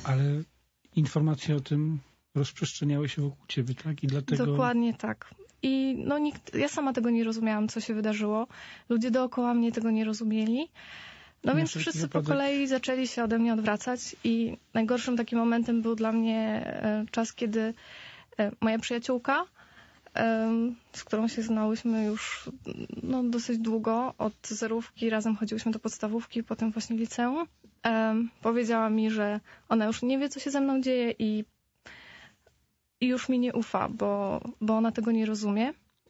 Ale informacje o tym rozprzestrzeniały się wokół ciebie, tak? I dlatego... Dokładnie tak. I no ja sama tego nie rozumiałam, co się wydarzyło. Ludzie dookoła mnie tego nie rozumieli. No więc wszyscy po kolei zaczęli się ode mnie odwracać i najgorszym takim momentem był dla mnie czas, kiedy moja przyjaciółka, z którą się znałyśmy już dosyć długo, od zerówki razem chodziłyśmy do podstawówki, potem właśnie liceum, powiedziała mi, że ona już nie wie, co się ze mną dzieje i już mi nie ufa, bo ona tego nie rozumie.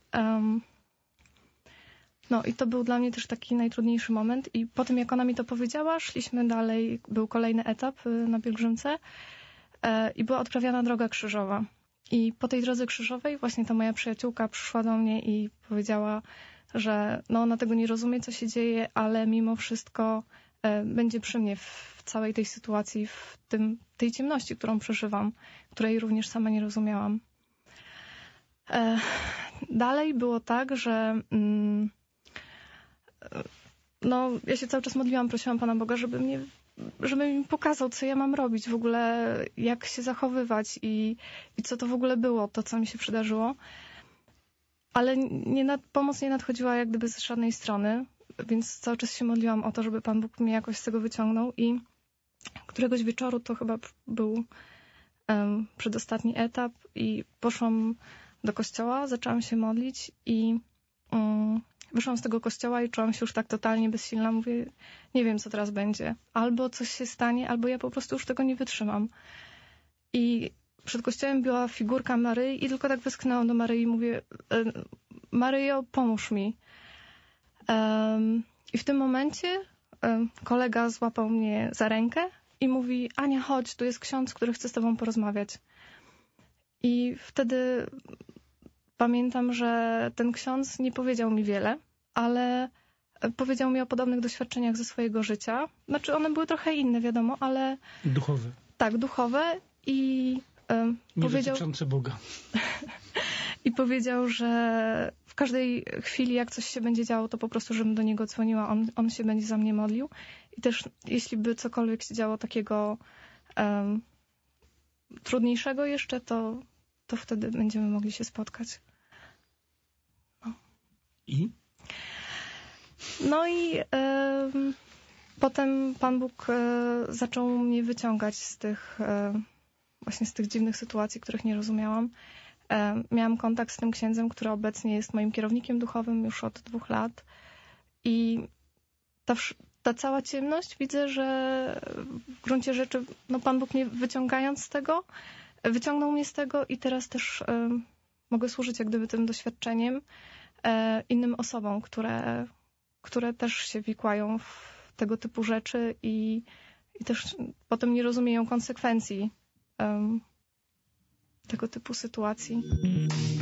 No i to był dla mnie też taki najtrudniejszy moment i po tym, jak ona mi to powiedziała, szliśmy dalej, był kolejny etap na pielgrzymce i była odprawiana droga krzyżowa. I po tej drodze krzyżowej właśnie ta moja przyjaciółka przyszła do mnie i powiedziała, że ona tego nie rozumie, co się dzieje, ale mimo wszystko będzie przy mnie w całej tej sytuacji, w tej ciemności, którą przeżywam, której również sama nie rozumiałam. Dalej było tak, że ja się cały czas modliłam, prosiłam Pana Boga, żeby mi pokazał, co ja mam robić w ogóle, jak się zachowywać i co to w ogóle było, to co mi się przydarzyło. Ale pomoc nie nadchodziła jak gdyby z żadnej strony, więc cały czas się modliłam o to, żeby Pan Bóg mnie jakoś z tego wyciągnął i któregoś wieczoru, to chyba był przedostatni etap i poszłam do kościoła, zaczęłam się modlić i wyszłam z tego kościoła i czułam się już tak totalnie bezsilna. Mówię, nie wiem, co teraz będzie. Albo coś się stanie, albo ja po prostu już tego nie wytrzymam. I przed kościołem była figurka Maryi i tylko tak westchnęłam do Maryi i mówię, Maryjo, pomóż mi. I w tym momencie kolega złapał mnie za rękę i mówi, Ania, chodź, tu jest ksiądz, który chce z tobą porozmawiać. I wtedy pamiętam, że ten ksiądz nie powiedział mi wiele, ale powiedział mi o podobnych doświadczeniach ze swojego życia. Znaczy one były trochę inne, wiadomo, ale... Duchowe. Tak, duchowe i nie dotyczące Boga. I powiedział, że w każdej chwili, jak coś się będzie działo, to po prostu, żebym do niego dzwoniła, on się będzie za mnie modlił. I też jeśli by cokolwiek się działo takiego trudniejszego jeszcze, to wtedy będziemy mogli się spotkać. I? No i potem Pan Bóg zaczął mnie wyciągać z tych właśnie z tych dziwnych sytuacji, których nie rozumiałam. Miałam kontakt z tym księdzem, który obecnie jest moim kierownikiem duchowym już od 2 lat. I ta cała ciemność, widzę, że w gruncie rzeczy Pan Bóg mnie wyciągając z tego, wyciągnął mnie z tego i teraz też mogę służyć jak gdyby tym doświadczeniem innym osobom, które też się wikłają w tego typu rzeczy i też potem nie rozumieją konsekwencji tego typu sytuacji.